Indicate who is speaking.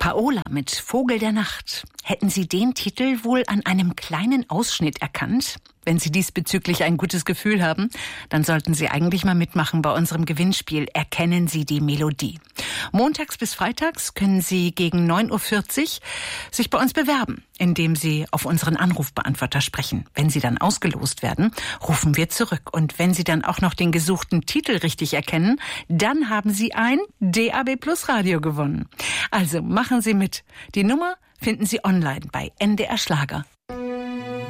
Speaker 1: Paola mit Vogel der Nacht. Hätten Sie den Titel wohl an einem kleinen Ausschnitt erkannt? Wenn Sie diesbezüglich ein gutes Gefühl haben, dann sollten Sie eigentlich mal mitmachen bei unserem Gewinnspiel Erkennen Sie die Melodie. Montags bis freitags können Sie gegen 9.40 Uhr sich bei uns bewerben, indem Sie auf unseren Anrufbeantworter sprechen. Wenn Sie dann ausgelost werden, rufen wir zurück. Und wenn Sie dann auch noch den gesuchten Titel richtig erkennen, dann haben Sie ein DAB Plus Radio gewonnen. Also machen Sie mit. Die Nummer finden Sie online bei NDR Schlager.